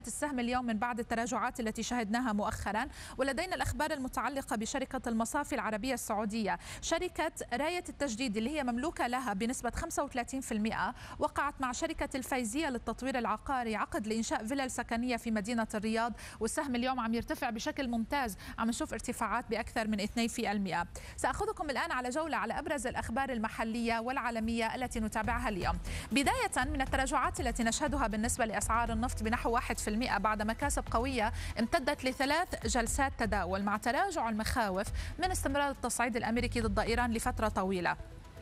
السهم اليوم من بعد التراجعات التي شهدناها مؤخرا. ولدينا الأخبار المتعلقة بشركة المصافي العربية السعودية. شركة راية التجديد اللي هي مملوكة لها بنسبة 35% وقعت مع شركة الفايزية للتطوير العقاري عقد لإنشاء فيلل سكنية في مدينة الرياض، والسهم اليوم عم يرتفع بشكل ممتاز، عم نشوف ارتفاعات بأكثر من 2%. سأخذكم الآن على جولة على أبرز الأخبار المحلية والعالمية التي نتابعها اليوم، بداية من التراجعات التي نشهدها بالنسبة لأسعار النفط بنحو 1% بعد مكاسب قوية امتدت ل3 جلسات تداول، مع تراجع المخاوف من استمرار التصعيد الأمريكي ضد إيران لفترة طويلة.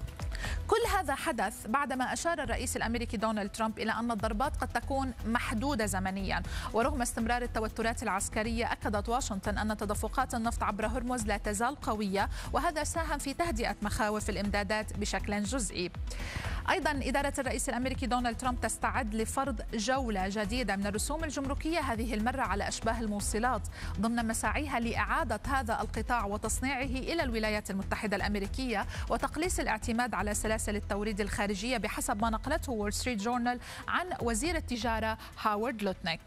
كل هذا حدث بعدما أشار الرئيس الأمريكي دونالد ترامب إلى أن الضربات قد تكون محدودة زمنيا، ورغم استمرار التوترات العسكرية أكدت واشنطن أن تدفقات النفط عبر هرمز لا تزال قوية، وهذا ساهم في تهدئة مخاوف الإمدادات بشكل جزئي. أيضا إدارة الرئيس الأمريكي دونالد ترامب تستعد لفرض جولة جديدة من الرسوم الجمركية، هذه المرة على أشباه الموصلات، ضمن مساعيها لإعادة هذا القطاع وتصنيعه إلى الولايات المتحدة الأمريكية وتقليص الاعتماد على سلاسل التوريد الخارجية، بحسب ما نقلته وول ستريت جورنال عن وزير التجارة هاورد لوتنيك.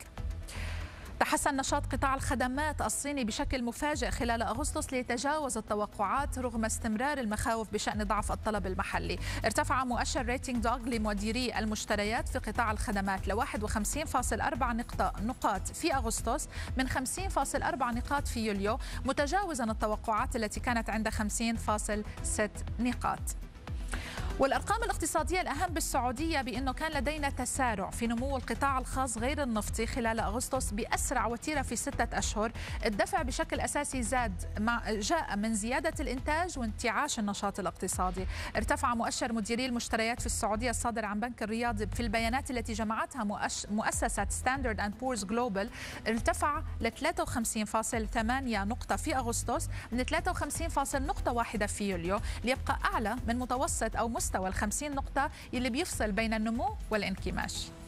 تحسن نشاط قطاع الخدمات الصيني بشكل مفاجئ خلال أغسطس ليتجاوز التوقعات رغم استمرار المخاوف بشأن ضعف الطلب المحلي. ارتفع مؤشر ريتنج دوغ لمديري المشتريات في قطاع الخدمات ل 51.4 نقاط في أغسطس من 50.4 نقاط في يوليو، متجاوزا التوقعات التي كانت عند 50.6 نقاط. والأرقام الاقتصادية الأهم بالسعودية بأنه كان لدينا تسارع في نمو القطاع الخاص غير النفطي خلال أغسطس بأسرع وتيرة في 6 أشهر. الدفع بشكل أساسي جاء من زيادة الإنتاج وانتعاش النشاط الاقتصادي. ارتفع مؤشر مديري المشتريات في السعودية الصادر عن بنك الرياض في البيانات التي جمعتها مؤسسة ستاندرد أند بورز جلوبال، ارتفع ل 53.8 نقطة في أغسطس من 53.1 في يوليو، ليبقى أعلى من متوسط أو مستوى 50 نقطة اللي بيفصل بين النمو والانكماش.